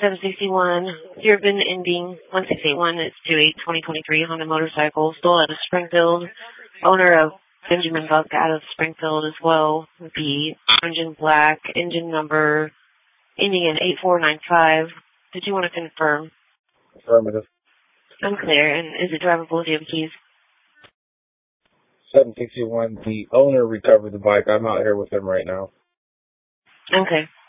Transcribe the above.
761, year VIN ending 1681. It's 2/8/2023 Honda motorcycle, stole out of Springfield. Owner of Benjamin Buck out of Springfield as well. The engine black, engine number ending in 8495. Did you want to confirm? Affirmative. Unclear. And is it drivable? Do you have keys? 761, the owner recovered the bike. I'm out here with him right now. Okay.